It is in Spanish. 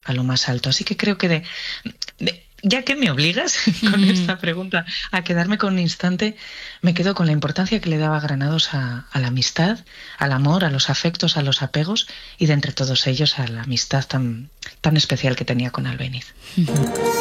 a lo más alto. Así que creo que ya que me obligas con esta pregunta a quedarme con un instante, me quedo con la importancia que le daba Granados a la amistad, al amor, a los afectos, a los apegos y de entre todos ellos a la amistad tan especial que tenía con Albéniz.